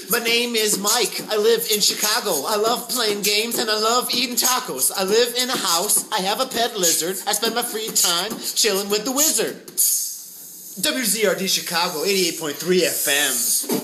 My name is Mike. I live in Chicago. I love playing games and I love eating tacos. I live in a house. I have a pet lizard. I spend my free time chilling with the wizard. WZRD Chicago, 88.3 FM.